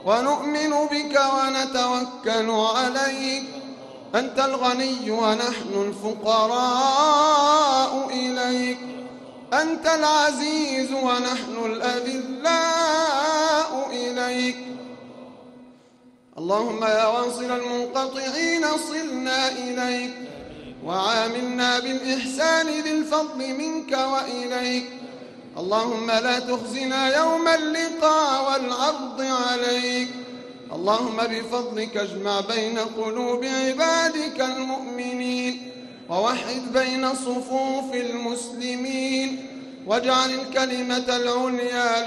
ونؤمن بك ونتوكل عليك. أنت الغني ونحن الفقراء إليك. أنت العزيز ونحن الأذلاء إليك. اللهم يا واصل المنقطعين صلنا إليك، وعاملنا بالإحسان ذي الفضل منك وإليك. اللهم لا تخزنا يوم اللقاء والعرض عليك. اللهم بفضلك اجمع بين قلوب عبادك المؤمنين، ووحد بين صفوف المسلمين، واجعل الكلمة العليا